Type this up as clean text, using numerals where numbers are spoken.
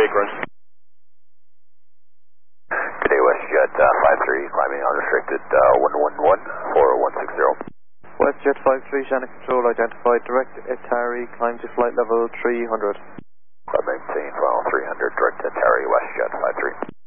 Acorn. Good day, WestJet 53, climbing unrestricted 111, 40160. WestJet 53, Shannon Control, identified direct Atari, climb to flight level 300. Climb maintain final 300, direct Atari, WestJet 53.